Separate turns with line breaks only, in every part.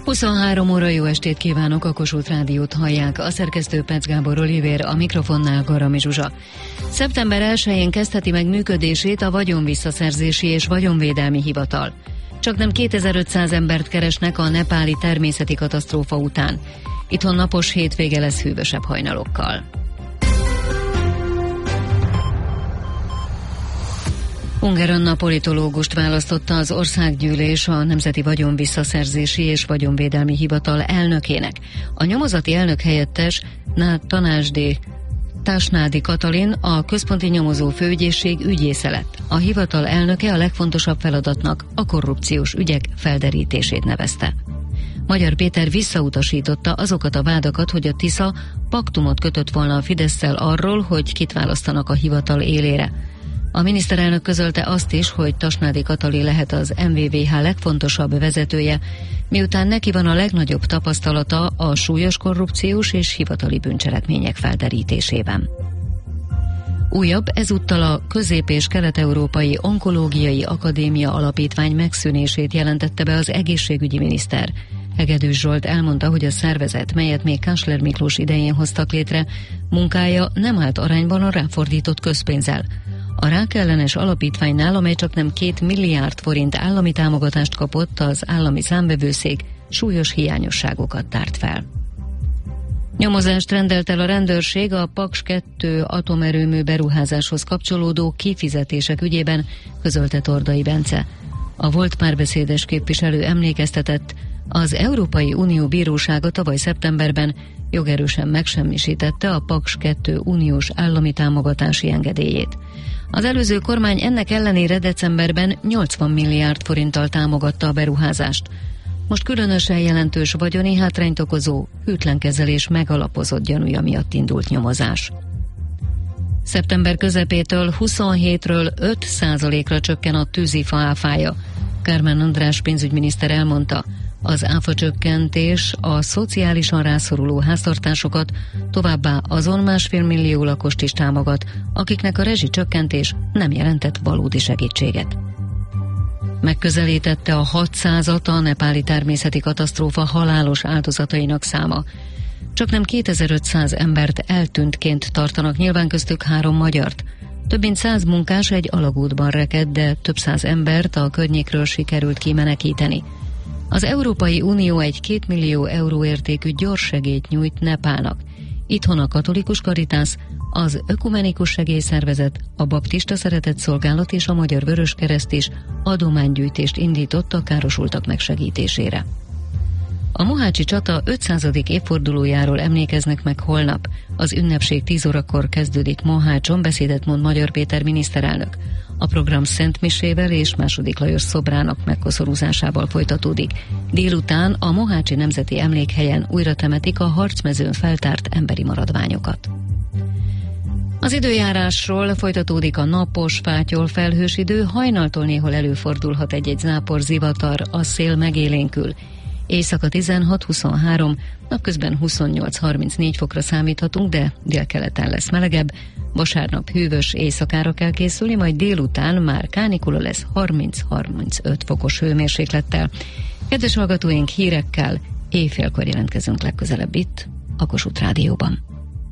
23 óra, jó estét kívánok, a Kossuth Rádiót hallják, a szerkesztő Petsz Gábor Olivér, a mikrofonnál Garami Zsuzsa. Szeptember 1-én kezdheti meg működését a Vagyonvisszaszerzési és Vagyonvédelmi Hivatal. Csaknem 2500 embert keresnek a nepáli természeti katasztrófa után. Itthon napos hétvége lesz hűvösebb hajnalokkal. Unger Anna politológust választotta az Országgyűlés a Nemzeti Vagyonvisszaszerzési és Vagyonvédelmi Hivatal elnökének. A nyomozati elnök helyettes Tasnádi Katalin a Központi Nyomozó Főügyészség ügyésze lett. A hivatal elnöke a legfontosabb feladatnak a korrupciós ügyek felderítését nevezte. Magyar Péter visszautasította azokat a vádakat, hogy a Tisza paktumot kötött volna a Fidesszel arról, hogy kit választanak a hivatal élére. A miniszterelnök közölte azt is, hogy Tasnádi Katalin lehet az MVVH legfontosabb vezetője, miután neki van a legnagyobb tapasztalata a súlyos korrupciós és hivatali bűncselekmények felderítésében. Újabb, ezúttal a Közép- és Kelet-Európai Onkológiai Akadémia Alapítvány megszűnését jelentette be az egészségügyi miniszter. Hegedűs Zsolt elmondta, hogy a szervezet, melyet még Kásler Miklós idején hoztak létre, munkája nem állt arányban a ráfordított közpénzzel. A rákellenes alapítványnál, amely csaknem 2 milliárd forint állami támogatást kapott, az állami számvevőszék súlyos hiányosságokat tárt fel. Nyomozást rendelt el a rendőrség a Paks 2 atomerőmű beruházáshoz kapcsolódó kifizetések ügyében, közölte Tordai Bence. A volt párbeszédes képviselő emlékeztetett, az Európai Unió bírósága tavaly szeptemberben jogerősen megsemmisítette a Paks 2 uniós állami támogatási engedélyét. Az előző kormány ennek ellenére decemberben 80 milliárd forinttal támogatta a beruházást. Most különösen jelentős vagyoni hátrányt okozó hűtlenkezelés megalapozott gyanúja miatt indult nyomozás. Szeptember közepétől 27-ről 5%-ra csökken a tűzifa áfája. Kármán András pénzügyminiszter elmondta, az áfacsökkentés a szociálisan rászoruló háztartásokat, továbbá azon 1,5 millió lakost is támogat, akiknek a rezsicsökkentés nem jelentett valódi segítséget. Megközelítette a 600-at a nepáli természeti katasztrófa halálos áldozatainak száma. Csaknem 2500 embert eltűntként tartanak, nyilván köztük 3 magyart. Több mint 100 munkás egy alagútban rekedt, de több száz embert a környékről sikerült kimenekíteni. Az Európai Unió egy 2 millió euró értékű gyorssegélyt nyújt Nepálnak. Itthon a Katolikus Karitász, az Ökumenikus Segélyszervezet, a Baptista Szeretetszolgálat és a Magyar Vöröskereszt is adománygyűjtést indított a károsultak megsegítésére. A mohácsi csata 500. évfordulójáról emlékeznek meg holnap. Az ünnepség 10 órakor kezdődik Mohácson, beszédet mond Magyar Péter miniszterelnök. A program Szent Misével és II. Lajos szobrának megkoszorúzásával folytatódik. Délután a Mohácsi Nemzeti Emlékhelyen újra temetik a harcmezőn feltárt emberi maradványokat. Az időjárásról: folytatódik a napos, fátyol, felhős idő, hajnaltól néhol előfordulhat egy-egy zápor, zivatar, a szél megélénkül. Éjszaka 16-23, napközben 28-34 fokra számíthatunk, de délkeleten lesz melegebb. Vasárnap hűvös, éjszakára kell készülni, majd délután már kánikula lesz 30-35 fokos hőmérséklettel. Kedves hallgatóink, hírekkel éjfélkor jelentkezünk legközelebb itt, a Kossuth Rádióban.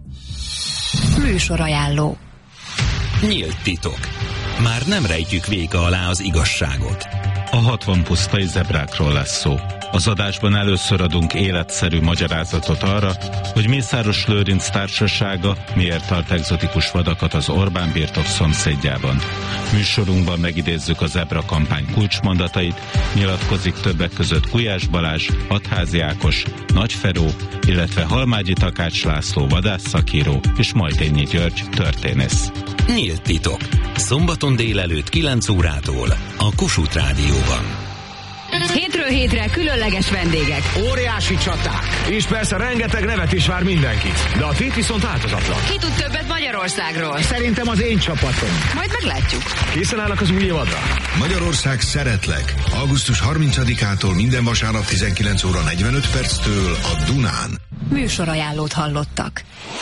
Műsorajánló.
Nyílt titok. Már nem rejtjük véka alá az igazságot.
A 60 pusztai zebrákról lesz szó. Az adásban először adunk életszerű magyarázatot arra, hogy Mészáros Lőrinc társasága miért tart egzotikus vadakat az Orbán birtok szomszédjában. Műsorunkban megidézzük a zebra kampány kulcsmondatait, nyilatkozik többek között Gulyás Balázs, Hatházi Ákos, Nagy Feró, illetve Halmágyi Takács László vadászszakíró és Majtényi György történész.
Nyílt titok. Szombaton délelőtt 9 órától a Kossuth Rádióban.
Hétről hétre különleges vendégek.
Óriási csaták. És persze rengeteg nevet is vár mindenkit. De a tét viszont változatlan.
Ki tud többet Magyarországról?
Szerintem az én csapatom.
Majd meglátjuk.
Készen állnak az új évadra?
Magyarország szeretlek. Augusztus 30-ától minden vasárnap 19 óra 45 perctől a Dunán.
Műsorajánlót hallottak.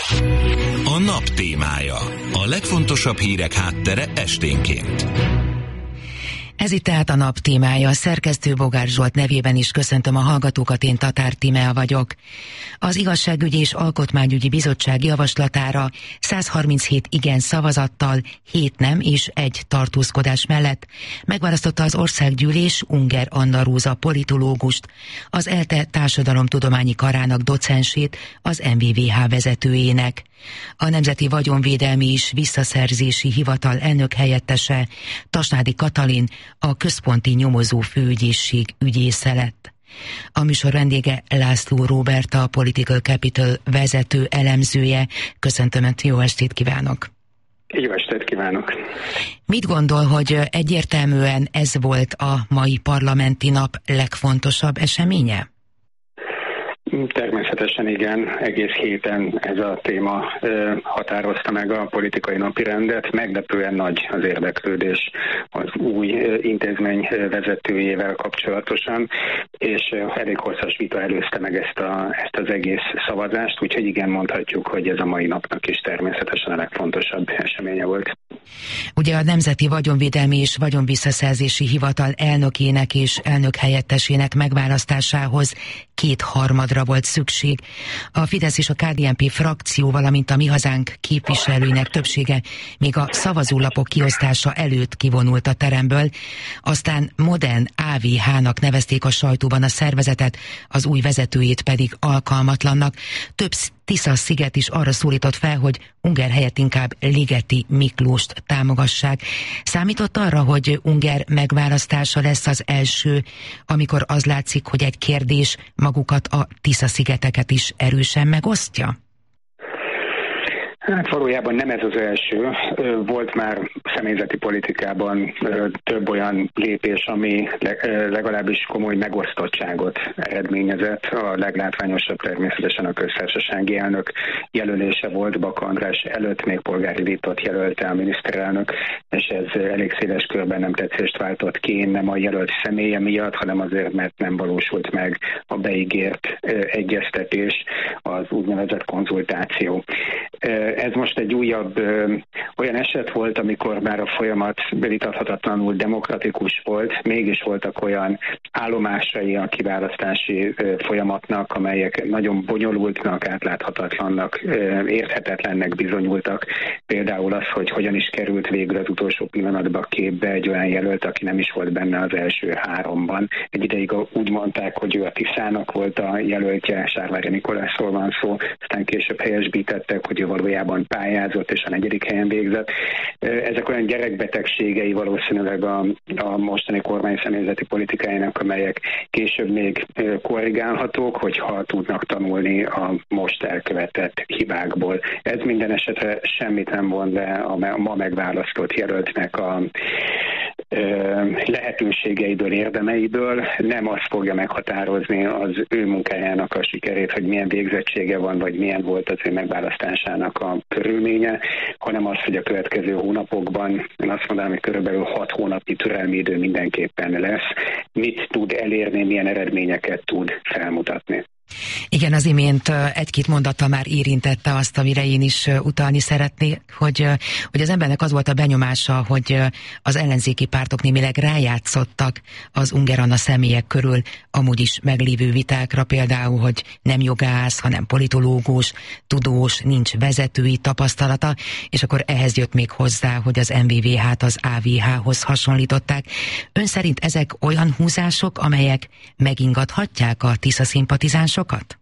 A nap témája. A legfontosabb hírek háttere esténként.
Ez itt tehát a nap témája. Szerkesztő Bogár Zsolt nevében is köszöntöm a hallgatókat, én Tatár Tímea vagyok. Az Igazságügyi és Alkotmányügyi Bizottság javaslatára 137 igen szavazattal, 7 nem és 1 tartózkodás mellett megválasztotta az Országgyűlés Unger Anna Róza politológust, az ELTE társadalomtudományi karának docensét, az MVVH vezetőjének. A Nemzeti Vagyonvédelmi és Visszaszerzési Hivatal elnök helyettese, Tasnádi Katalin, a Központi Nyomozó Főügyészség ügyésze lett. A műsor vendége László Róbert, a Political Capital vezető elemzője. Köszöntöm, jó estét kívánok!
Jó estét kívánok!
Mit gondol, hogy egyértelműen ez volt a mai parlamenti nap legfontosabb eseménye?
Természetesen igen, egész héten ez a téma határozta meg a politikai napirendet. Meglepően nagy az érdeklődés az új intézmény vezetőjével kapcsolatosan, és elég hosszas vita előzte meg ezt az egész szavazást, úgyhogy igen, mondhatjuk, hogy ez a mai napnak is természetesen a legfontosabb eseménye volt.
Ugye a Nemzeti Vagyonvédelmi és Vagyonvisszaszerzési Hivatal elnökének és elnök helyettesének megválasztásához 2/3 volt szükség. A Fidesz és a KDNP frakció, valamint a Mi Hazánk képviselőinek többsége még a szavazólapok kiosztása előtt kivonult a teremből, aztán modern AVH-nak nevezték a sajtóban a szervezetet, az új vezetőjét pedig alkalmatlannak. Több Tisza-sziget is arra szólított fel, hogy Unger helyett inkább Ligeti Miklóst támogassák. Számított arra, hogy Unger megválasztása lesz az első, amikor az látszik, hogy egy kérdés magukat a Tisza-szigeteket is erősen megosztja?
Hát valójában nem ez az első. Volt már személyzeti politikában több olyan lépés, ami legalábbis komoly megosztottságot eredményezett. A leglátványosabb természetesen a köztársasági elnök jelölése volt. Bak András előtt még Polgári Vitot jelölte a miniszterelnök, és ez elég széles körben nem tetszést váltott ki, nem a jelölt személye miatt, hanem azért, mert nem valósult meg a beígért egyeztetés, az úgynevezett konzultáció. Ez most egy újabb olyan eset volt, amikor már a folyamat vitathatatlanul demokratikus volt, mégis voltak olyan állomásai a kiválasztási folyamatnak, amelyek nagyon bonyolultnak, átláthatatlannak, érthetetlennek bizonyultak. Például az, hogy hogyan is került végül az utolsó pillanatban képbe egy olyan jelölt, aki nem is volt benne az első 3-ban. Egy ideig úgy mondták, hogy ő a Tiszának volt a jelöltje, Sárvári Nikolászról van szó, aztán később helyesbítettek, hogy ő valójában pályázott és a 4. helyen végzett. Ezek olyan gyerekbetegségei valószínűleg a mostani kormány személyzeti politikájának, amelyek később még korrigálhatók, hogyha tudnak tanulni a most elkövetett hibákból. Ez minden esetre semmit nem von le a ma megválasztott jelöltnek a lehetőségeiből, érdemeiből. Nem azt fogja meghatározni az ő munkájának a sikerét, hogy milyen végzettsége van, vagy milyen volt az ő megválasztásának a körülménye, hanem az, hogy a következő hónapokban, én azt mondanám, hogy körülbelül 6 hónapi türelmi idő mindenképpen lesz, mit tud elérni, milyen eredményeket tud felmutatni.
Igen, az imént egy-két mondattal már érintette azt, amire én is utalni szeretnék, hogy az embernek az volt a benyomása, hogy az ellenzéki pártok némileg rájátszottak az Unger Anna személyek körül amúgy is meglévő vitákra, például, hogy nem jogász, hanem politológus, tudós, nincs vezetői tapasztalata, és akkor ehhez jött még hozzá, hogy az MVVH-t az AVH-hoz hasonlították. Ön szerint ezek olyan húzások, amelyek megingathatják a Tisza szimpatizánsokat?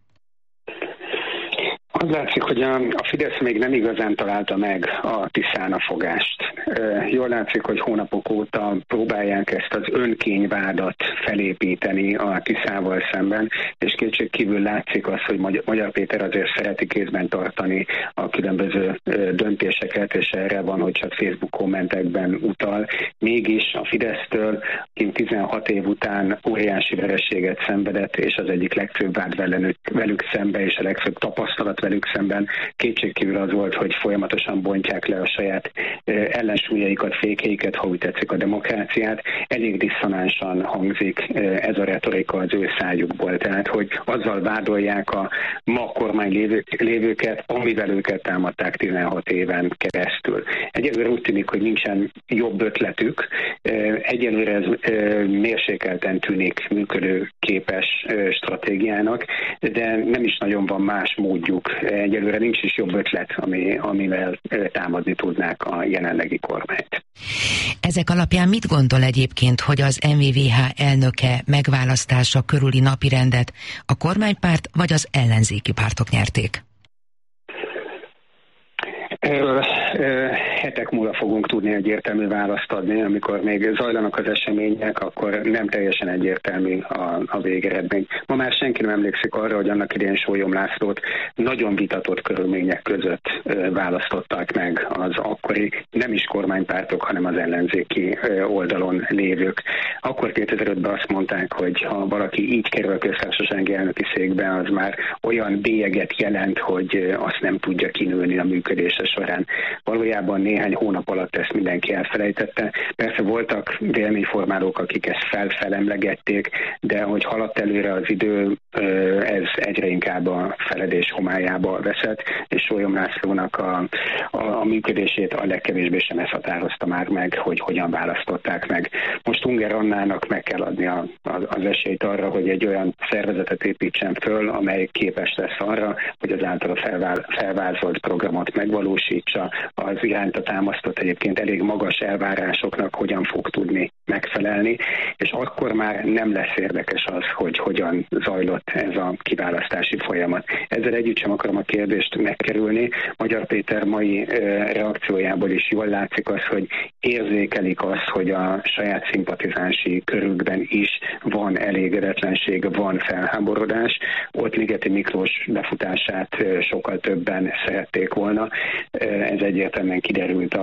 Az látszik, hogy a Fidesz még nem igazán találta meg a Tiszán a fogást. Jól látszik, hogy hónapok óta próbálják ezt az önkényvádat felépíteni a Tiszával szemben, és kétségkívül látszik az, hogy Magyar Péter azért szereti kézben tartani a különböző döntéseket, és erre van, hogy csak Facebook kommentekben utal. Mégis a Fidesztől 16 év után óriási vereséget szenvedett, és az egyik legfőbb vád velük szembe, és a legfőbb tapasztalat velük velük szemben kétségkívül az volt, hogy folyamatosan bontják le a saját ellensúlyaikat, fékeiket, ha úgy tetszik a demokráciát. Elég disszonánsan hangzik ez a retorika az ő szájukból. Tehát, hogy azzal vádolják a ma kormány lévőket, amivel őket támadták 16 éven keresztül. Egyelőre úgy tűnik, hogy nincsen jobb ötletük. Egyelőre ez mérsékelten tűnik működőképes stratégiának, de nem is nagyon van más módjuk. Egyelőre nincs is jobb ötlet, amivel támadni tudnák a jelenlegi kormányt.
Ezek alapján mit gondol egyébként, hogy az MVVH elnöke megválasztása körüli napirendet a kormánypárt vagy az ellenzéki pártok nyerték?
Erről hetek múlva fogunk tudni egyértelmű választ adni, amikor még zajlanak az események, akkor nem teljesen egyértelmű a végeredmény. Ma már senki nem emlékszik arra, hogy annak idején Sólyom Lászlót nagyon vitatott körülmények között választották meg az akkori nem is kormánypártok, hanem az ellenzéki oldalon lévők. Akkor 2005-ben azt mondták, hogy ha valaki így kerül a köztársasági elnöki székbe, az már olyan bélyeget jelent, hogy azt nem tudja kinőni a működése során. Valójában néhány hónap alatt ezt mindenki elfelejtette. Persze voltak véleményformálók, akik ezt felfelemlegették, de hogy haladt előre az idő, ez egyre inkább a feledés homályába veszett, és Sólyom Lászlónak a működését a legkevésbé sem ezt határozta már meg, hogy hogyan választották meg. Most Ungár Annának meg kell adni az esélyt arra, hogy egy olyan szervezetet építsen föl, amely képes lesz arra, hogy az általa felvázolt programot megvalósítsa, az iránta támasztott egyébként elég magas elvárásoknak hogyan fog tudni megfelelni, és akkor már nem lesz érdekes az, hogy hogyan zajlott ez a kiválasztási folyamat. Ezzel együtt sem akarom a kérdést megkerülni. Magyar Péter mai reakciójából is jól látszik az, hogy érzékelik azt, hogy a saját szimpatizánsi körükben is van elégedetlenség, van felháborodás. Ott Ligeti Miklós befutását sokkal többen szerették volna. Ez egyértelműen kiderült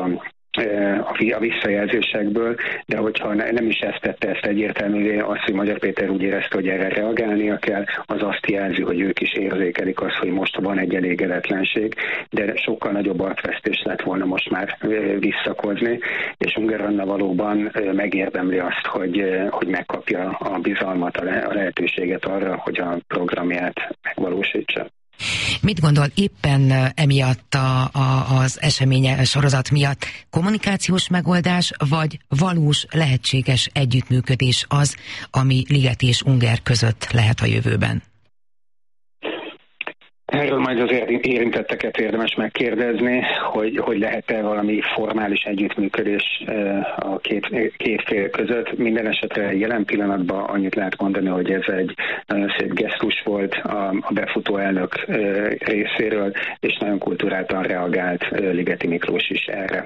a visszajelzésekből, de hogyha nem is ezt tette ezt egyértelművé, az, hogy Magyar Péter úgy érezte, hogy erre reagálnia kell, az azt jelzi, hogy ők is érzékelik azt, hogy most van egy elégedetlenség, de sokkal nagyobb arcvesztés lett volna most már visszakozni, és Ungár Anna valóban megérdemli azt, hogy megkapja a bizalmat, a lehetőséget arra, hogy a programját megvalósítsa.
Mit gondol éppen emiatt az eseménye sorozat miatt kommunikációs megoldás, vagy valós lehetséges együttműködés az, ami Ligeti és Ungár között lehet a jövőben?
Erről majd az érintetteket érdemes megkérdezni, hogy lehet-e valami formális együttműködés a két fél között. Minden esetre jelen pillanatban annyit lehet mondani, hogy ez egy nagyon szép gesztus volt a befutó elnök részéről, és nagyon kulturáltan reagált Ligeti Miklós is erre.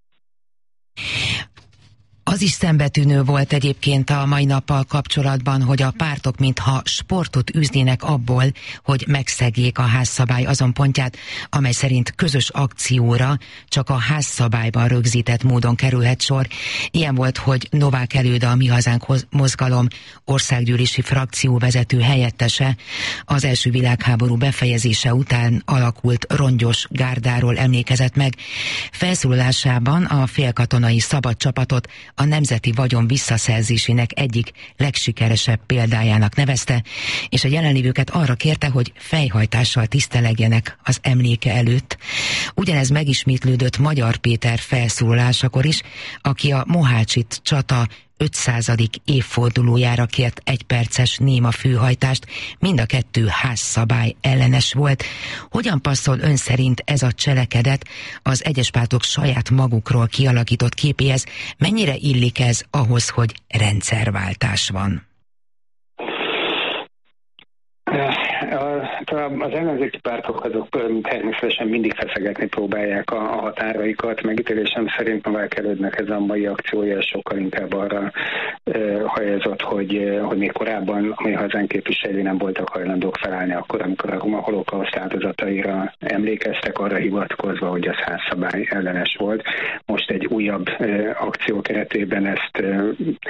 Az is szembetűnő volt egyébként a mai nappal kapcsolatban, hogy a pártok mintha sportot üznének abból, hogy megszegjék a házszabály azon pontját, amely szerint közös akcióra csak a házszabályban rögzített módon kerülhet sor. Ilyen volt, hogy Novák Előd, a Mi Hazánk mozgalom országgyűlési frakcióvezető helyettese az első világháború befejezése után alakult rongyos gárdáról emlékezett meg. Felszólalásában a félkatonai szabad csapatot a nemzeti vagyon visszaszerzésének egyik legsikeresebb példájának nevezte, és a jelenlévőket arra kérte, hogy fejhajtással tisztelegjenek az emléke előtt. Ugyanez megismétlődött Magyar Péter felszólalásakor is, aki a Mohácsit csata 500. évfordulójára kért 1 perces néma főhajtást, mind a kettő házszabály ellenes volt. Hogyan passzol ön szerint ez a cselekedet az egyes pártok saját magukról kialakított képéhez? Mennyire illik ez ahhoz, hogy rendszerváltás van?
Az ellenzéki pártok azok természetesen mindig feszegetni próbálják a határaikat. Megítélésem szerint Novák Elődnek ez a mai akciója sokkal inkább arra hajazott, hogy még korábban a Mi Hazánk képviselői nem voltak hajlandók felállni akkor, amikor a holokauszt áldozataira emlékeztek, arra hivatkozva, hogy az házszabály ellenes volt. Most egy újabb akció keretében ezt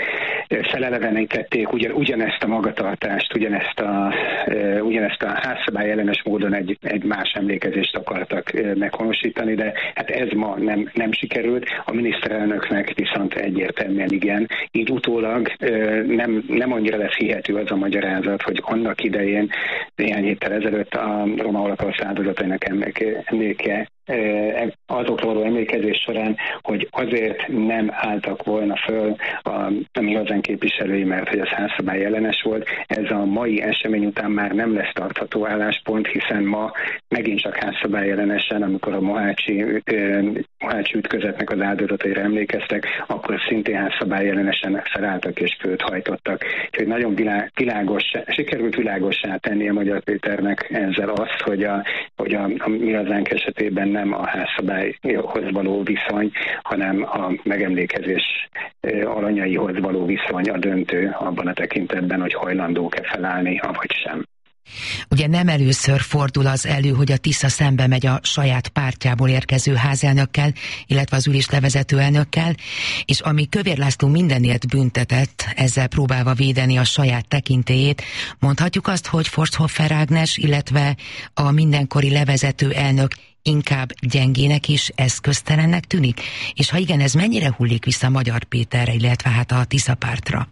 felelevenítették, ugyanezt a magatartást, ugyanezt a házszabály ellenes módon egy más emlékezést akartak meghonosítani, de hát ez ma nem sikerült. A miniszterelnöknek viszont egyértelműen igen. Így utólag nem annyira lesz hihető az a magyarázat, hogy annak idején néhány héttel ezelőtt a roma holokauszt áldozatainak emléke azokról emlékezés során, hogy azért nem álltak volna föl a mi hazánk képviselői, mert hogy az házszabály ellenes volt. Ez a mai esemény után már nem lesz tartható álláspont, hiszen ma megint csak házszabály ellenesen, amikor a mohácsi ütközetnek az áldozataira emlékeztek, akkor szintén házszabály ellenesen felálltak és főt hajtottak. Úgyhogy nagyon sikerült világossá tenni a Magyar Péternek ezzel azt, hogy a mi hazánk esetében nem a házszabályhoz való viszony, hanem a megemlékezés alanyaihoz való viszony a döntő abban a tekintetben, hogy hajlandók-e felállni, avagy sem.
Ugye nem először fordul az elő, hogy a Tisza szembe megy a saját pártjából érkező házelnökkel, illetve az ülést levezető elnökkel, és ami Kövér László mindenért büntetett, ezzel próbálva védeni a saját tekintélyét, mondhatjuk azt, hogy Forsthoffer Ágnes, illetve a mindenkori levezető elnök inkább gyengének és eszköztelennek tűnik? És ha igen, ez mennyire hullik vissza Magyar Péterre, illetve hát a Tisza pártra?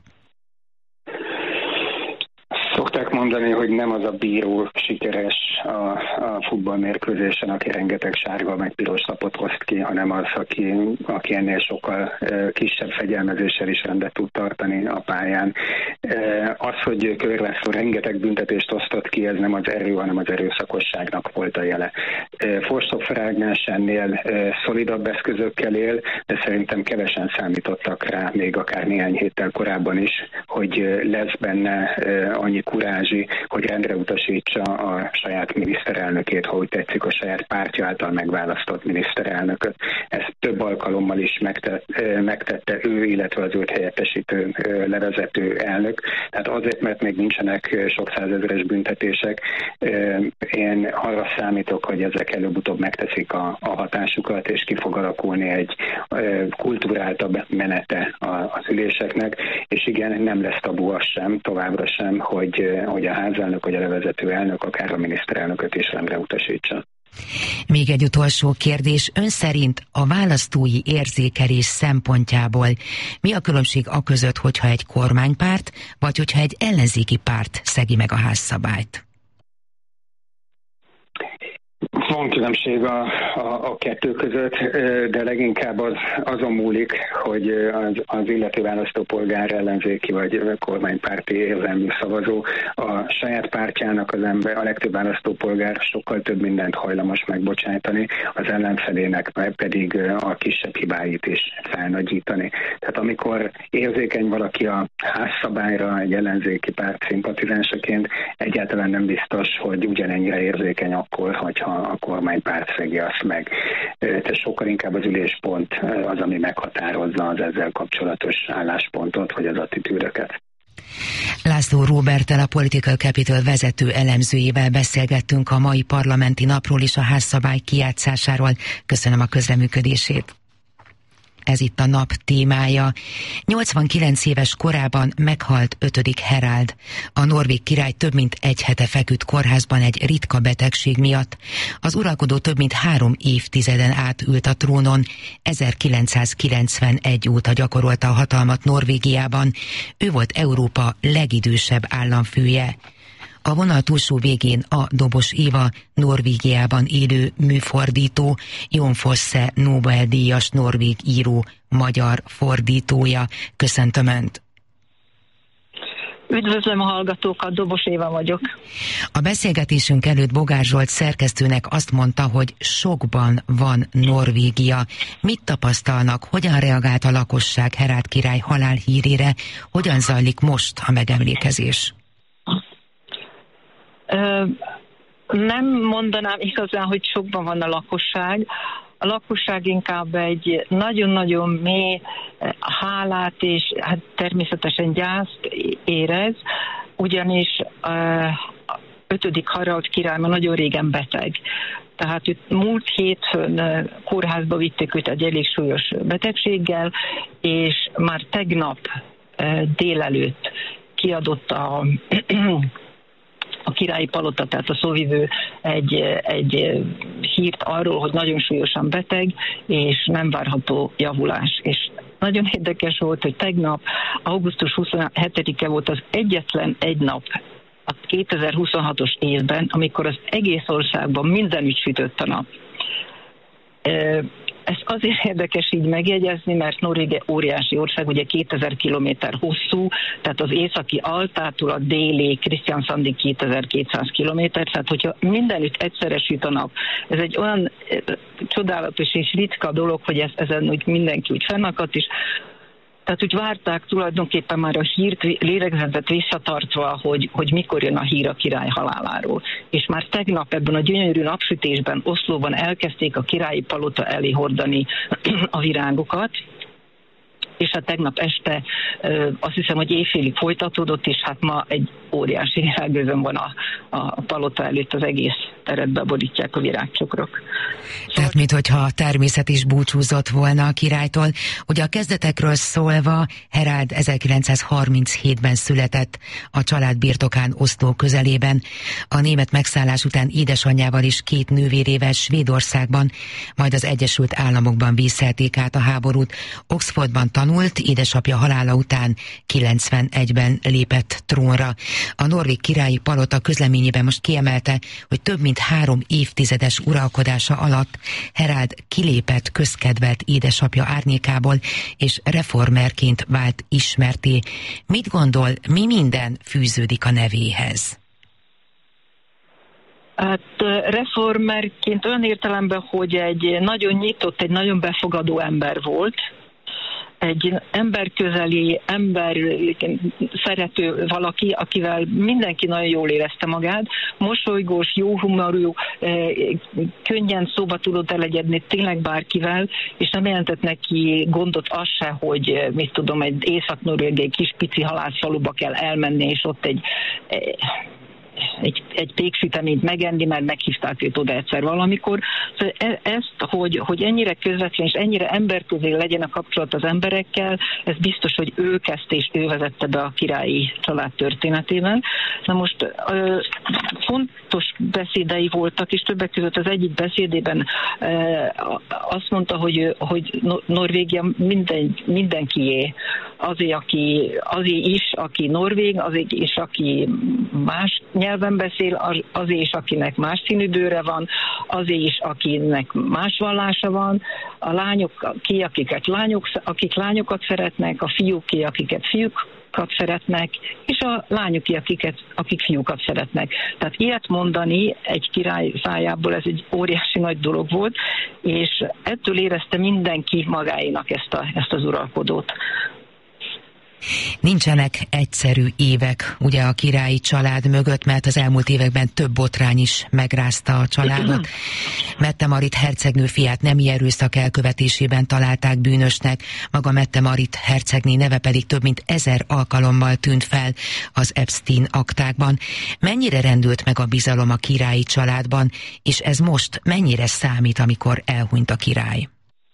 Szokták mondani, hogy nem az a bíró sikeres a futballmérkőzésen, aki rengeteg sárga meg piros lapot oszt ki, hanem az, aki ennél sokkal kisebb fegyelmezéssel is rendet tud tartani a pályán. Az, hogy Kövér László rengeteg büntetést osztott ki, ez nem az erő, hanem az erőszakosságnak volt a jele. Forsthoffer Ágnes ennél szolidabb eszközökkel él, de szerintem kevesen számítottak rá, még akár néhány héttel korábban is, hogy lesz benne annyi kurázsi, hogy rendre utasítsa a saját miniszterelnökét, ha úgy tetszik, a saját pártja által megválasztott miniszterelnököt. Ezt több alkalommal is megtette ő, illetve az őt helyettesítő levezető elnök. Tehát azért, mert még nincsenek sok százezeres büntetések, én arra számítok, hogy ezek előbb-utóbb megteszik a hatásukat, és ki fog alakulni egy kulturáltabb menete az üléseknek, és igen, nem lesz tabu az sem, továbbra sem, hogy a házelnök, vagy a levezető elnök, akár a miniszterelnököt is rendre utasítsa.
Még egy utolsó kérdés. Ön szerint a választói érzékelés szempontjából mi a különbség aközött, hogyha egy kormánypárt, vagy hogyha egy ellenzéki párt szegi meg a házszabályt?
Van különbség a kettő között, de leginkább azon múlik, hogy az illető választópolgár ellenzéki vagy kormánypárti érzelmű szavazó a saját pártjának az ember, a legtöbb választópolgár sokkal több mindent hajlamos megbocsájtani, az ellenfelének pedig a kisebb hibáit is felnagyítani. Tehát amikor érzékeny valaki a házszabályra egy ellenzéki párt szimpatizánsaként, egyáltalán nem biztos, hogy ugyanennyire érzékeny akkor, hogyha a kormánypárt szegi azt meg. Tehát sokkal inkább az üléspont az, ami meghatározza az ezzel kapcsolatos álláspontot, vagy az attitűdöket.
László Róberttel, a Political Capital vezető elemzőjével beszélgettünk a mai parlamenti napról és a házszabály kijátszásáról. Köszönöm a közreműködését. Ez itt a nap témája. 89 éves korában meghalt 5. Harald. A norvég király több mint egy hete feküdt kórházban egy ritka betegség miatt. Az uralkodó több mint 3 évtizeden át ült a trónon. 1991 óta gyakorolta a hatalmat Norvégiában. Ő volt Európa legidősebb államfője. A vonal túlsó végén a Dobos Éva, Norvégiában élő műfordító, Jon Fosse Nobel-díjas norvég író, magyar fordítója. Köszöntöm Önt!
Üdvözlöm a hallgatókat, Dobos Éva vagyok.
A beszélgetésünk előtt Bogár Zsolt szerkesztőnek azt mondta, hogy sokban van Norvégia. Mit tapasztalnak, hogyan reagált a lakosság Harald király halálhírére, hogyan zajlik most a megemlékezés?
Nem mondanám igazán, hogy sokban van a lakosság. A lakosság inkább egy nagyon-nagyon mély hálát és hát természetesen gyászt érez, ugyanis 5. Harald király már nagyon régen beteg. Tehát múlt hétfőn kórházba vitték őt egy elég súlyos betegséggel, és már tegnap délelőtt kiadott a királyi palota, tehát a szóvivő egy hírt arról, hogy nagyon súlyosan beteg, és nem várható javulás. És nagyon érdekes volt, hogy tegnap, augusztus 27-e volt az egyetlen egy nap a 2026-os évben, amikor az egész országban mindenütt sütött a nap. Ez azért érdekes így megjegyezni, mert Norvégia óriási ország, ugye 2000 kilométer hosszú, tehát az északi Altától a déli Kristiansandig 2200 kilométer, tehát hogyha mindenütt egyszerre süt a nap, ez egy olyan csodálatos és ritka dolog, hogy ezen úgy mindenki úgy fennakadt is. Tehát úgy várták tulajdonképpen már a hírt, lélegzetet visszatartva, hogy mikor jön a hír a király haláláról. És már tegnap ebben a gyönyörű napsütésben Oszlóban elkezdték a királyi palota elé hordani a virágokat, és hát tegnap este azt hiszem, hogy éjfélig folytatódott, és hát ma egy óriási virágözön van a palota előtt, az egész teret beborítják a virágcsokrok.
Tehát, minthogyha a természet is búcsúzott volna a királytól. Ugye a kezdetekről szólva, Harald 1937-ben született a család birtokán Oszló közelében. A német megszállás után édesanyjával és 2 nővérével Svédországban, majd az Egyesült Államokban vészelték át a háborút. Oxfordban tanult, édesapja halála után 91-ben lépett trónra. A norvég királyi palota közleményében most kiemelte, hogy több mint 3 évtizedes uralkodása alatt Harald kilépett közkedvelt édesapja árnyékából, és reformerként vált ismertté. Mit gondol, mi minden fűződik a nevéhez?
Hát reformerként olyan értelemben, hogy egy nagyon nyitott, egy nagyon befogadó ember volt, egy emberközeli, szerető valaki, akivel mindenki nagyon jól érezte magát, mosolygós, jó humorú, könnyen szóba tudott elegyedni tényleg bárkivel, és nem jelentett neki gondot az se, hogy mit tudom, egy észak-norvégiai kis pici halászfaluba kell elmenni, és ott egy péksüteményt megenni, mert meghívták őt oda egyszer valamikor. Szóval ezt, hogy ennyire közvetlen és ennyire emberközé legyen a kapcsolat az emberekkel, ez biztos, hogy ő kezdte és ő vezette be a királyi család történetében. Na most fontos beszédei voltak, és többek között az egyik beszédében azt mondta, hogy Norvégia mindenkié. Azért is, aki norvég, azért is, aki más nyelven beszél, azért is, akinek más színű bőre van, azért is, akinek más vallása van, a lányok ki, akik lányokat szeretnek, a fiúk ki, akiket fiúkat szeretnek, és a lányok ki, akik fiúkat szeretnek. Tehát ilyet mondani egy király szájából, ez egy óriási nagy dolog volt, és ettől érezte mindenki magáénak ezt az uralkodót.
Nincsenek egyszerű évek ugye a királyi család mögött, mert az elmúlt években több botrány is megrázta a családot. Mette-Marit hercegnő fiát nemi erőszak elkövetésében találták bűnösnek, maga Mette-Marit hercegné neve pedig több mint 1000 alkalommal tűnt fel az Epstein aktákban. Mennyire rendült meg a bizalom a királyi családban, és ez most mennyire számít, amikor elhunyt a király?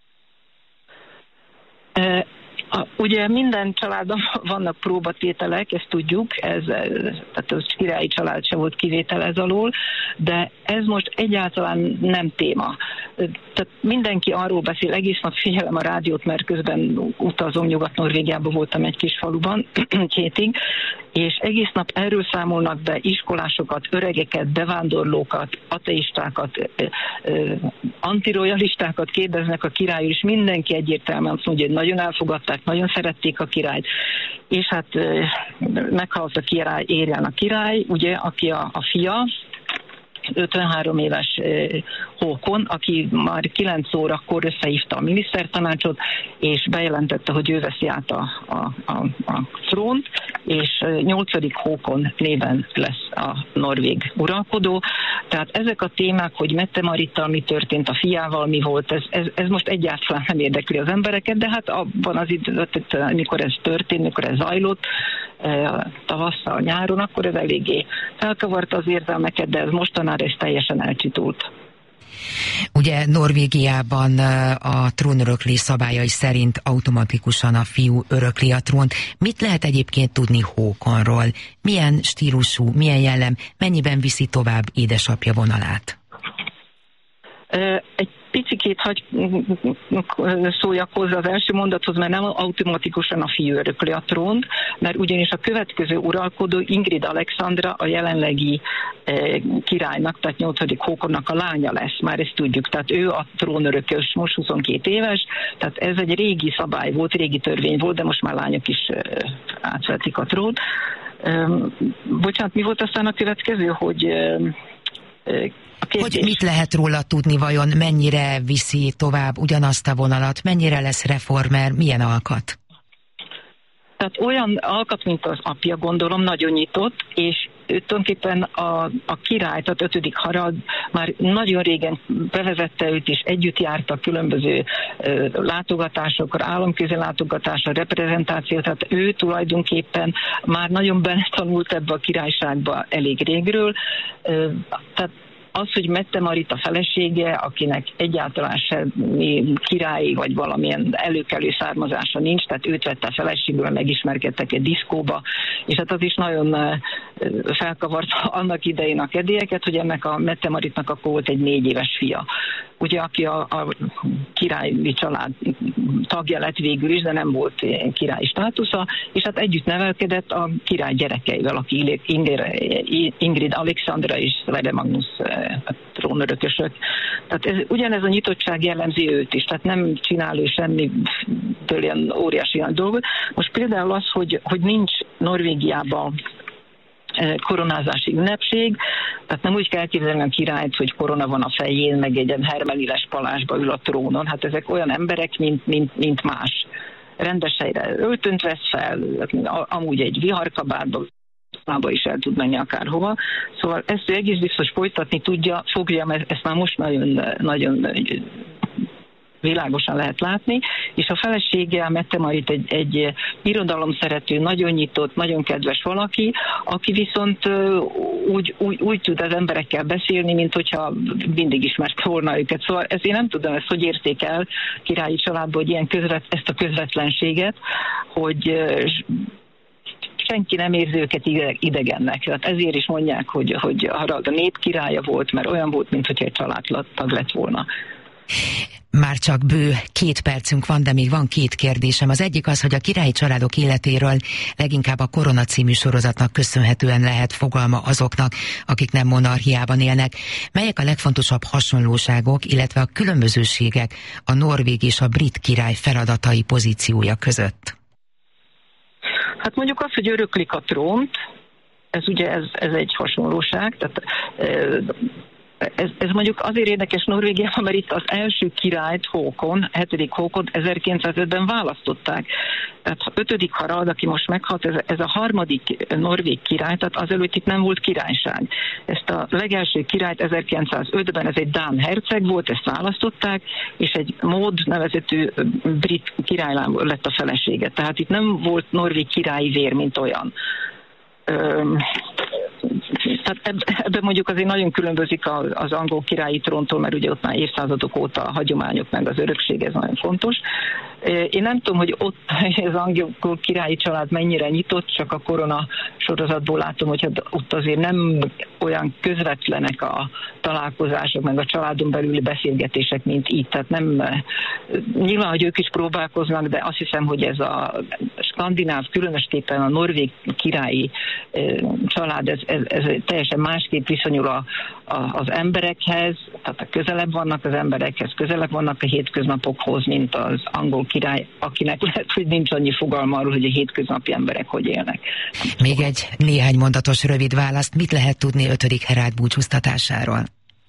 Ugye minden családban vannak próbatételek, ezt tudjuk, tehát a királyi család se volt kivétel ez alól, de ez most egyáltalán nem téma. Tehát mindenki arról beszél, egész nap figyelem a rádiót, mert közben utazom, Nyugat-Norvégiában voltam egy kis faluban 2 hétig, és egész nap erről számolnak be iskolásokat, öregeket, bevándorlókat, ateistákat, antirojalistákat kérdeznek a királyról, és mindenki egyértelműen azt mondja, hogy nagyon elfogadták, nagyon szerették a királyt, és hát meghalt a király, érjen a király, ugye, aki a fia, 53 éves Håkon, aki már 9 órakor összehívta a minisztertanácsot, és bejelentette, hogy ő veszi át a trónt, és 8. Håkon néven lesz a norvég uralkodó. Tehát ezek a témák, hogy Mette-Marittal mi történt, a fiával mi volt, ez most egyáltalán nem érdekli az embereket, de hát abban az időben, amikor ez történt, amikor ez zajlott, tavasszal, nyáron, akkor ez eléggé felkavarta az érzelmeket, de ez mostanára ez teljesen elcsitult.
Ugye Norvégiában a trónöröklés szabályai szerint automatikusan a fiú örökli a trónt. Mit lehet egyébként tudni Håkonról? Milyen stílusú, milyen jellem, mennyiben viszi tovább édesapja vonalát?
Egy picikét hagy szóljak hozzá az első mondathoz, mert nem automatikusan a fiú örökli a trónt, mert ugyanis a következő uralkodó Ingrid Alexandra a jelenlegi királynak, tehát 8. Håkonnak a lánya lesz, már ezt tudjuk. Tehát ő a trónörökös, most 22 éves, tehát ez egy régi szabály volt, régi törvény volt, de most már lányok is átvetik a trónt. Bocsánat, mi volt aztán a következő, hogy
mit lehet róla tudni, vajon mennyire viszi tovább ugyanazt a vonalat, mennyire lesz reformer, milyen alkat?
Tehát olyan alkat, mint az apja, gondolom, nagyon nyitott, és tulajdonképpen a király, tehát 5. Harald már nagyon régen bevezette őt, és együtt jártak különböző látogatásokra, államközi látogatásra, reprezentáció, tehát ő tulajdonképpen már nagyon beletanult ebbe a királyságba elég régről, tehát az, hogy Mette Marit a felesége, akinek egyáltalán semmi királyi vagy valamilyen előkelő származása nincs, tehát őt vette a feleségül, megismerkedtek egy diszkóba, és hát az is nagyon felkavart annak idején a kedélyeket, hogy ennek a Mette Maritnak akkor volt egy 4 éves fia. Ugye, aki a királyi család tagja lett végül is, de nem volt királyi státusza, és hát együtt nevelkedett a király gyerekeivel, aki Ingrid Alexandra és Sverre Magnus trónörökösök. Tehát ugyanez a nyitottság jellemzi őt is, tehát nem csinál ő semmiből ilyen óriási ilyen dolgot. Most például az, hogy nincs Norvégiában koronázási ünnepség, tehát nem úgy kell elképzelni a királyt, hogy korona van a fején, meg egy ilyen hermeliles palásba ül a trónon, hát ezek olyan emberek, mint más. Rendes helyre öltönt vesz fel, amúgy egy viharkabátba is el tud menni akárhova. Szóval ezt ő egész biztos folytatni fogja, mert ezt már most nagyon világosan lehet látni, és a felesége, a Mette Marit egy irodalomszerető, nagyon nyitott, nagyon kedves valaki, aki viszont úgy tud az emberekkel beszélni, mint hogyha mindig ismerte volna őket. Szóval én nem tudom, ezt hogy érték el királyi családban, hogy ilyen ezt a közvetlenséget, hogy senki nem érzi őket idegennek. Tehát ezért is mondják, hogy Harald a nép királya volt, mert olyan volt, mintha egy családtag lett volna.
Már csak bő 2 percünk van, de még van 2 kérdésem. Az egyik az, hogy a királyi családok életéről leginkább a Korona című sorozatnak köszönhetően lehet fogalma azoknak, akik nem monarchiában élnek. Melyek a legfontosabb hasonlóságok, illetve a különbözőségek a norvég és a brit király feladatai, pozíciója között?
Hát mondjuk az, hogy öröklik a trónt, ez egy hasonlóság, tehát ez mondjuk azért érdekes Norvégiában, mert itt az első királyt, Håkon, 7. Håkon 1905-ben választották. Tehát 5. Harald, aki most meghalt, ez a 3. norvég király, tehát azelőtt itt nem volt királyság. Ezt a legelső királyt 1905-ben, ez egy dán herceg volt, ezt választották, és egy Maud nevezetű brit királylám lett a felesége. Tehát itt nem volt norvég királyi vér, mint olyan. Tehát ebben mondjuk azért nagyon különbözik az angol királyi tróntól, mert ugye ott már évszázadok óta a hagyományok meg az örökség, ez nagyon fontos. Én nem tudom, hogy ott az angol királyi család mennyire nyitott, csak a Korona sorozatból látom, hogy ott azért nem olyan közvetlenek a találkozások, meg a családon belüli beszélgetések, mint itt. Tehát nem, nyilván, hogy ők is próbálkoznak, de azt hiszem, hogy ez a skandináv, különösképpen a norvég királyi család, ez teljesen másképp viszonyul az emberekhez, tehát közelebb vannak az emberekhez, közelebb vannak a hétköznapokhoz, mint az angol király, akinek lehet, hogy nincs annyi fogalma arról, hogy a hétköznapi emberek hogy élnek.
Még egy néhány mondatos rövid választ. Mit lehet tudni 5. Harald búcsúztatásáról?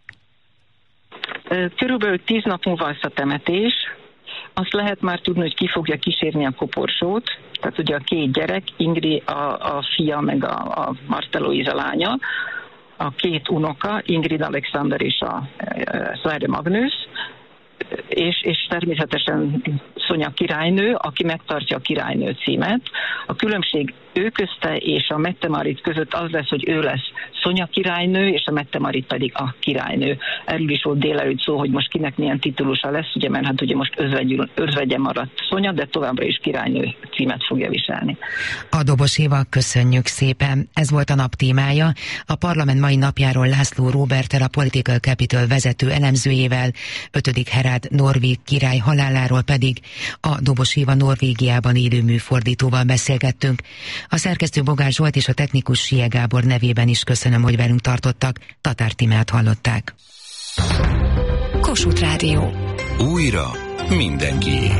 Körülbelül 10 nap múlva lesz a temetés. Azt lehet már tudni, hogy ki fogja kísérni a koporsót. Tehát ugye a 2 gyerek, Ingrid a fia, meg a Martha Louise lánya, a 2 unoka, Ingrid Alexander és a Sverre Magnus, és természetesen Sonja királynő, aki megtartja a királynő címet. A különbség ő közte és a Mette Marit között az lesz, hogy ő lesz Szonya királynő, és a Mette Marit pedig a királynő. Erről is volt délelőtt szó, hogy most kinek milyen titulusa lesz, ugye, mert hát ugye most özvegye maradt Szonya, de továbbra is királynő címet fogja viselni.
A Dobos Éva, köszönjük szépen. Ez volt a nap témája. A parlament mai napjáról László Róberttel, a Political Capital vezető elemzőjével, 5. Herrád norvég király haláláról pedig a Dobos Éva Norvégiában élő műfordítóval beszélgettünk. A szerkesztő Bogár Zsolt és a technikus Sie Gábor nevében is köszönöm, hogy velünk tartottak. Tatár Tímát hallották.
Kossuth Rádió.
Újra mindenki.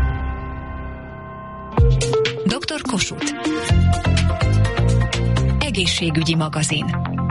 Dr. Kossuth. Egészségügyi magazin.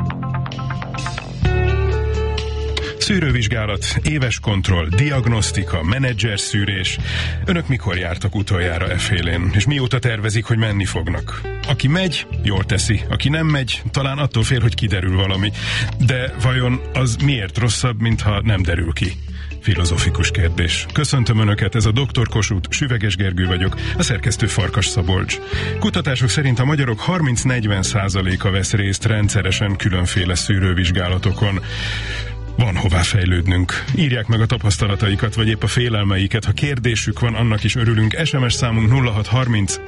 Szűrővizsgálat, éves kontroll, diagnosztika, menedzserszűrés. Önök mikor jártak utoljára efélén? És mióta tervezik, hogy menni fognak? Aki megy, jól teszi. Aki nem megy, talán attól fél, hogy kiderül valami. De vajon az miért rosszabb, mintha nem derül ki? Filozófikus kérdés. Köszöntöm Önöket, ez a Dr. Kossuth, Süveges Gergő vagyok, a szerkesztő Farkas Szabolcs. Kutatások szerint a magyarok 30-40%-a vesz részt rendszeresen különféle szűrővizsgálatokon. Van hová fejlődnünk. Írják meg a tapasztalataikat, vagy épp a félelmeiket. Ha kérdésük van, annak is örülünk. SMS számunk 0630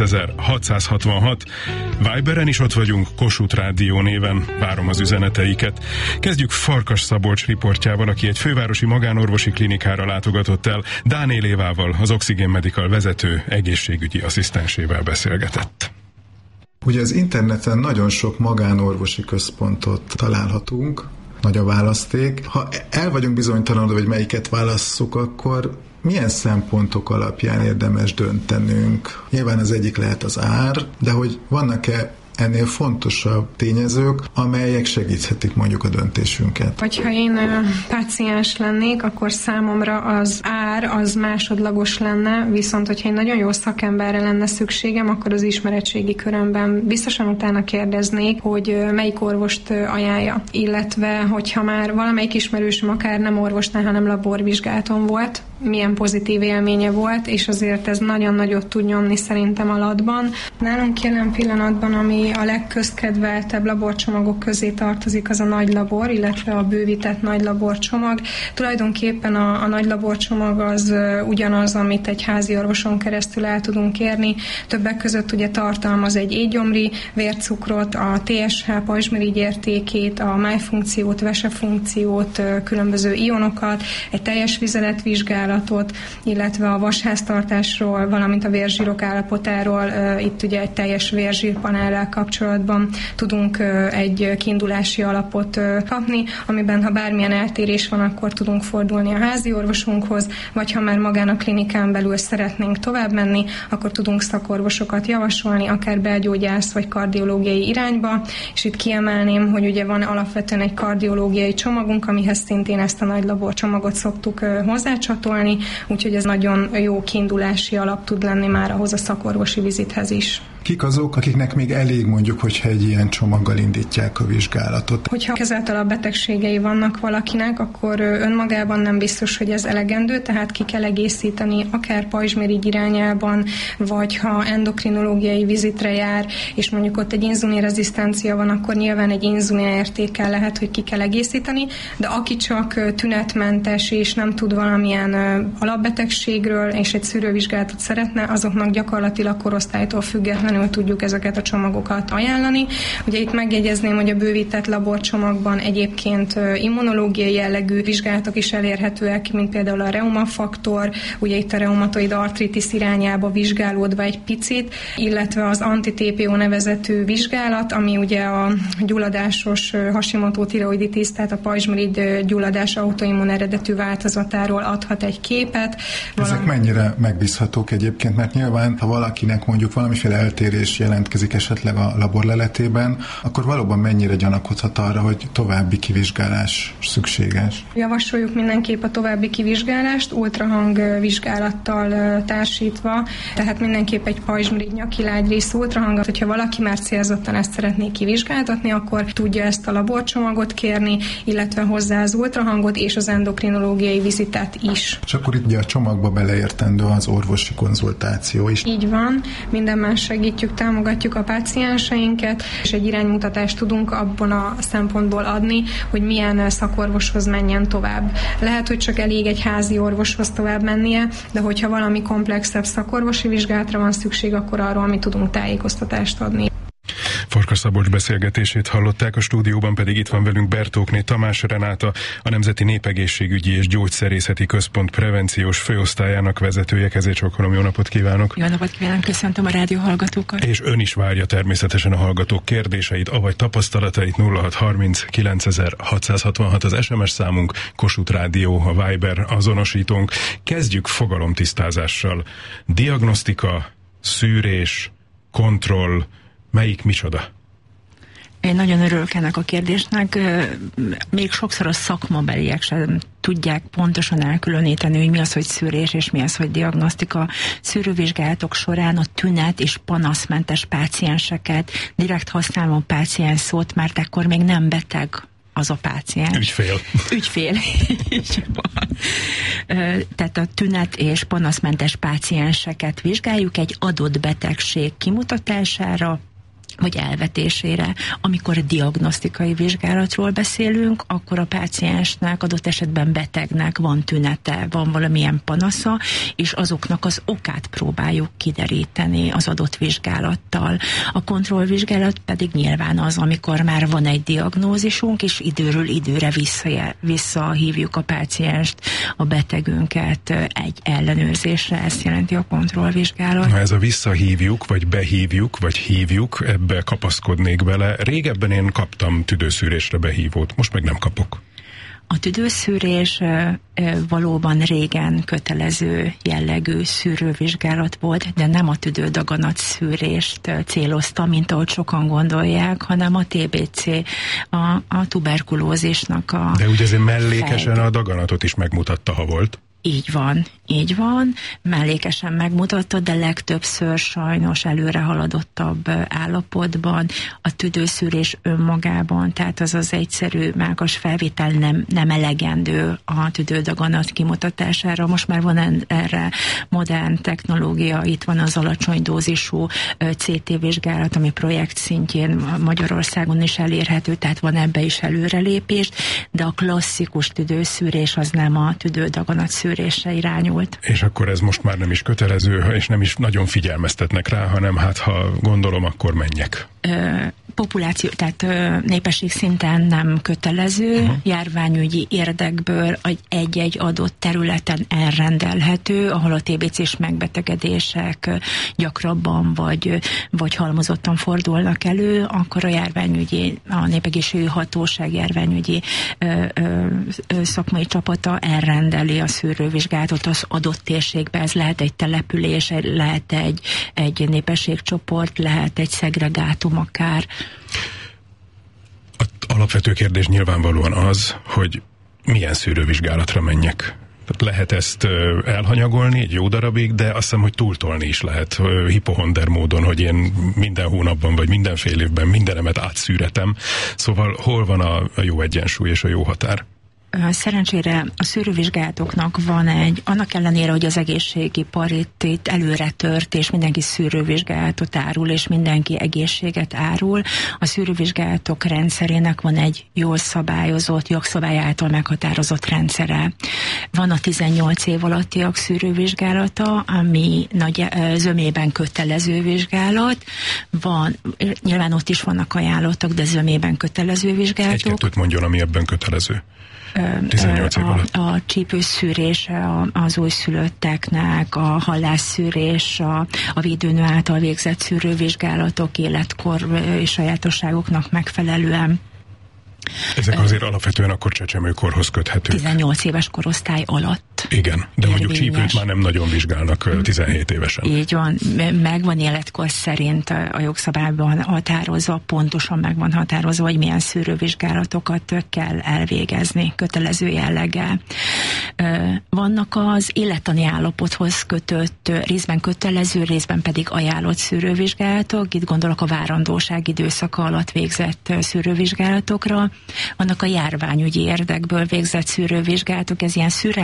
9666. Viberen is ott vagyunk, Kossuth Rádió néven. Várom az üzeneteiket. Kezdjük Farkas Szabolcs riportjával, aki egy fővárosi magánorvosi klinikára látogatott el. Dánél Évával, az Oxygen Medical vezető egészségügyi asszisztensével beszélgetett.
Ugye az interneten nagyon sok magánorvosi központot találhatunk, nagy a választék. Ha el vagyunk bizonytalanodva, hogy melyiket válasszuk, akkor milyen szempontok alapján érdemes döntenünk? Nyilván az egyik lehet az ár, de hogy vannak-e ennél fontosabb tényezők, amelyek segíthetik mondjuk a döntésünket.
Hogyha én páciens lennék, akkor számomra az ár az másodlagos lenne, viszont hogyha egy nagyon jó szakemberre lenne szükségem, akkor az ismeretségi körömben biztosan utána kérdeznék, hogy melyik orvost ajánlja. Illetve, hogyha már valamelyik ismerősöm akár nem orvosnál, hanem laborvizsgálaton volt, milyen pozitív élménye volt, és azért ez nagyon nagyot tud nyomni szerintem alatban. Nálunk jelen pillanatban, ami a legközkedveltebb laborcsomagok közé tartozik, az a nagy labor, illetve a bővített nagy laborcsomag. Tulajdonképpen a nagy laborcsomag az ugyanaz, amit egy házi orvoson keresztül el tudunk érni. Többek között ugye tartalmaz egy étgyomri vércukrot, a TSH pajzsmirigy értékét, a májfunkciót, vesefunkciót, különböző ionokat, egy teljes vizeletvizsgálatot, illetve a vasháztartásról, valamint a vérzsírok állapotáról, itt ugye egy teljes vérzsírpanellel kapcsolatban tudunk egy kiindulási alapot kapni, amiben ha bármilyen eltérés van, akkor tudunk fordulni a házi orvosunkhoz, vagy ha már magán a klinikán belül szeretnénk tovább menni, akkor tudunk szakorvosokat javasolni, akár belgyógyász vagy kardiológiai irányba, és itt kiemelném, hogy ugye van alapvetően egy kardiológiai csomagunk, amihez szintén ezt a nagy laborcsomagot szoktuk hozzácsatolni, úgyhogy ez nagyon jó kiindulási alap tud lenni már ahhoz a szakorvosi vizithez is.
Kik azok, akiknek még elég mondjuk, hogyha egy ilyen csomaggal indítják a vizsgálatot?
Hogyha kezeltelen betegségei vannak valakinek, akkor önmagában nem biztos, hogy ez elegendő, tehát ki kell egészíteni akár pajzsmirigy irányában, vagy ha endokrinológiai vizitre jár, és mondjuk ott egy inzulinrezisztencia van, akkor nyilván egy inzulinértékkel lehet, hogy ki kell egészíteni, de aki csak tünetmentes és nem tud valamilyen alapbetegségről, és egy szűrővizsgálatot szeretne, azoknak gyakorlatilag korosztálytól függetlenül tudjuk ezeket a csomagokat ajánlani. Ugye itt megjegyezném, hogy a bővített laborcsomagban egyébként immunológiai jellegű vizsgálatok is elérhetőek, mint például a reumafaktor, ugye itt a reumatoid artritis irányába vizsgálódva egy picit, illetve az anti-TPO nevezetű vizsgálat, ami ugye a gyulladásos Hashimoto tiroiditis, tehát a pajzsmirigy gyulladás autoimmun eredetű változatáról adhat egy képet.
Ezek mennyire megbízhatók egyébként, mert nyilván, ha valakinek mondjuk valamiféle eltérés jelentkezik esetleg a laborleletében, akkor valóban mennyire gyanakodhat arra, hogy további kivizsgálás szükséges?
Javasoljuk mindenképp a további kivizsgálást, ultrahang vizsgálattal társítva, tehát mindenképp egy pajzsmirigy nyakilágyrész ultrahangot, hogyha valaki már célzottan ezt szeretné kivizsgáltatni, akkor tudja ezt a laborcsomagot kérni, illetve hozzá az ultrahangot és az endokrinológiai vizitet is.
És akkor itt ugye a csomagba beleértendő az orvosi konzultáció is.
Így van, minden más segítjük, támogatjuk a pácienseinket, és egy iránymutatást tudunk abban a szempontból adni, hogy milyen szakorvoshoz menjen tovább. Lehet, hogy csak elég egy házi orvoshoz tovább mennie, de hogyha valami komplexebb szakorvosi vizsgálatra van szükség, akkor arról mi tudunk tájékoztatást adni.
Farkas Szabolcs beszélgetését hallották, a stúdióban pedig itt van velünk Bertókné Tamás Renáta, a Nemzeti Népegészségügyi és Gyógyszerészeti Központ prevenciós főosztályának vezetője. Kezét csókolom, jó napot kívánok!
Jó napot kívánok, köszöntöm a rádió hallgatókat!
És ön is várja természetesen a hallgatók kérdéseit, avagy tapasztalatait. 0630 9666 az SMS számunk, Kossuth Rádió a Viber azonosítónk. Kezdjük fogalomtisztázással. Diagnosztika, szűrés, kontroll, melyik micsoda?
Én nagyon örülök ennek a kérdésnek. Még sokszor a szakmabeliek sem tudják pontosan elkülöníteni, hogy mi az, hogy szűrés, és mi az, hogy diagnosztika. Szűrővizsgálatok során a tünet és panaszmentes pácienseket, direkt használom a páciens szót, mert akkor még nem beteg az a páciens. Ügyfél. Tehát a tünet és panaszmentes pácienseket vizsgáljuk egy adott betegség kimutatására, vagy elvetésére. Amikor diagnosztikai vizsgálatról beszélünk, akkor a páciensnek, adott esetben betegnek van tünete, van valamilyen panasza, és azoknak az okát próbáljuk kideríteni az adott vizsgálattal. A kontrollvizsgálat pedig nyilván az, amikor már van egy diagnózisunk, és időről időre visszahívjuk a pácienst, a betegünket egy ellenőrzésre. Ezt jelenti a kontrollvizsgálat.
Na ez a visszahívjuk, vagy behívjuk, vagy hívjuk, ebbe kapaszkodnék bele. Régebben én kaptam tüdőszűrésre behívót, most meg nem kapok.
A tüdőszűrés valóban régen kötelező jellegű szűrővizsgálat volt, de nem a tüdődaganat szűrést célozta, mint ahogy sokan gondolják, hanem a TBC, a tuberkulózisnak a...
De ugye azért mellékesen a daganatot is megmutatta, ha volt.
Így van, mellékesen megmutatta, de legtöbbször sajnos előre haladottabb állapotban a tüdőszűrés önmagában, tehát az az egyszerű mágas felvétel nem elegendő a tüdődaganat kimutatására. Most már van erre modern technológia, itt van az alacsony dózisú CT vizsgálat, ami projekt szintjén Magyarországon is elérhető, tehát van ebbe is előrelépés, de a klasszikus tüdőszűrés az nem a tüdődaganat szűrésre irányult.
És akkor ez most már nem is kötelező, és nem is nagyon figyelmeztetnek rá, hanem hát ha gondolom, akkor menjek.
Populáció, tehát népesség szinten nem kötelező, járványügyi érdekből egy-egy adott területen elrendelhető, ahol a TBC-s megbetegedések gyakrabban vagy halmozottan fordulnak elő, akkor a népegészségügyi hatóság járványügyi szakmai csapata elrendeli a szűrővizsgálatot az adott térségbe. Ez lehet egy település, lehet egy népességcsoport, lehet egy szegregátum akár.
Alapvető kérdés nyilvánvalóan az, hogy milyen szűrővizsgálatra menjek. Tehát lehet ezt elhanyagolni egy jó darabig, de azt hiszem, hogy túltolni is lehet hipohonder módon, hogy én minden hónapban vagy minden fél évben mindenemet átszűretem. Szóval hol van a jó egyensúly és a jó határ?
Szerencsére a szűrővizsgálatoknak van annak ellenére, hogy az egészségipar itt előre tört, és mindenki szűrővizsgálatot árul, és mindenki egészséget árul, a szűrővizsgálatok rendszerének van egy jól szabályozott, jogszabály által meghatározott rendszere. Van a 18 év alattiak szűrővizsgálata, ami zömében kötelező vizsgálat. Nyilván ott is vannak ajánlottak, de zömében kötelező vizsgálatok.
Egy-kettőt mondjon, ami ebben kötelező. 18 év alatt.
A csípőszűrés az újszülötteknek, a hallásszűrés, a védőnő által végzett szűrővizsgálatok életkor és sajátosságoknak megfelelően.
Ezek azért alapvetően akkor csecsemőkorhoz köthetők.
18 éves korosztály alatt.
Igen, de mondjuk csípőt már nem nagyon vizsgálnak 17 évesen.
Így van, megvan életkor szerint a jogszabályban határozva, pontosan megvan határozva, hogy milyen szűrővizsgálatokat kell elvégezni kötelező jelleggel. Vannak az élettani állapothoz kötött, részben kötelező, részben pedig ajánlott szűrővizsgálatok. Itt gondolok a várandóság időszaka alatt végzett szűrővizsgálatokra. Vannak a járványügyi érdekből végzett szűrővizsgálatok, ez ilyen szürreálisan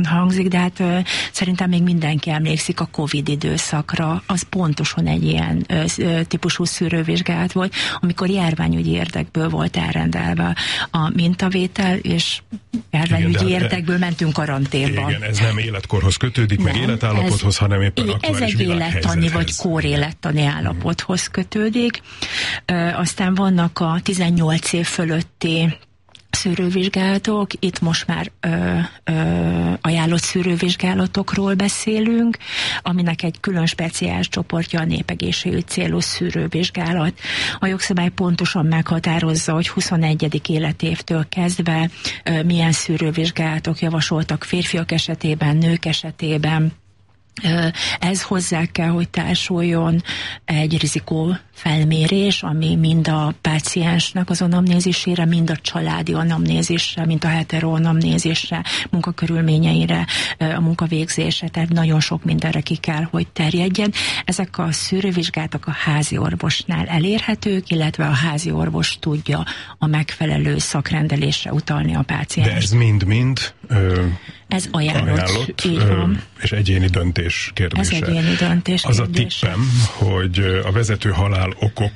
furcsan hangzik, de hát szerintem még mindenki emlékszik a Covid időszakra. Az pontosan egy ilyen típusú szűrővizsgálat volt, amikor járványügyi érdekből volt elrendelve a mintavétel, és járványügyi érdekből mentünk karanténba.
Igen, ez nem életkorhoz kötődik, meg életállapothoz, hanem éppen aktuális világhelyzethez.
Ez egy élettani vagy kórélettani állapothoz kötődik. Aztán vannak a 18 év fölötti szűrővizsgálatok, itt most már ajánlott szűrővizsgálatokról beszélünk, aminek egy külön speciális csoportja a népegészségügy célú szűrővizsgálat. A jogszabály pontosan meghatározza, hogy 21. életévtől kezdve milyen szűrővizsgálatok javasoltak férfiak esetében, nők esetében. Ez hozzá kell, hogy társuljon egy rizikófelmérés, ami mind a páciensnek az anamnézisére, mind a családi anamnézisre, mind a heteroanamnézisre, munkakörülményeire, a munkavégzésre, tehát nagyon sok mindenre ki kell, hogy terjedjen. Ezek a szűrővizsgálatok a házi orvosnál elérhetők, illetve a házi orvos tudja a megfelelő szakrendelésre utalni a páciens.
De ez mind-mind
ez ajánlott
és egyéni döntés kérdése.
Ez egyéni döntés
az
kérdése.
A tippem, hogy a vezető halál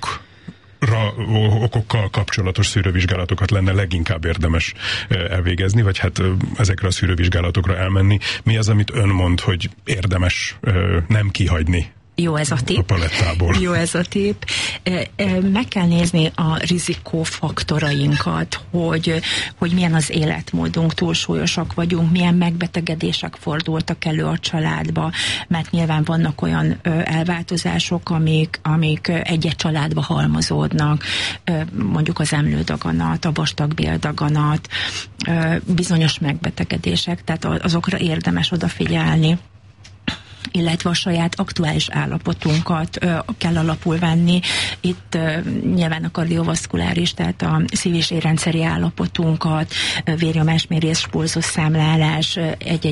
okokkal kapcsolatos szűrővizsgálatokat lenne leginkább érdemes elvégezni, vagy hát ezekre a szűrővizsgálatokra elmenni. Mi az, amit ön mond, hogy érdemes nem kihagyni?
Jó ez a tipp.
A palettából.
Jó ez a tipp. Meg kell nézni a rizikófaktorainkat, hogy milyen az életmódunk, túlsúlyosak vagyunk, milyen megbetegedések fordultak elő a családba, mert nyilván vannak olyan elváltozások, amik egy-egy családba halmozódnak, mondjuk az emlődaganat, a vastagbéldaganat, bizonyos megbetegedések, tehát azokra érdemes odafigyelni, illetve a saját aktuális állapotunkat kell alapul venni. Itt nyilván a kardiovaszkuláris, tehát a szív- és érrendszeri állapotunkat, vérnyomásmérés, pulzusszámlálás, egy-egy